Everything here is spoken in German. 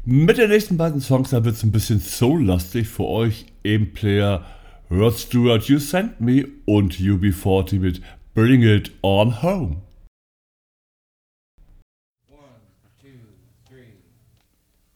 Mit den nächsten beiden Songs, da wird es ein bisschen soul-lastig für euch. Eben Player Rod Stewart, You Sent Me und UB40 mit Bring It On Home.